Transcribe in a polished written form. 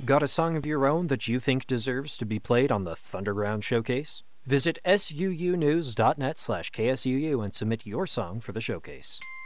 Got a song of your own that you think deserves to be played on the Thunderground Showcase? Visit suunews.net/KSUU and submit your song for the showcase.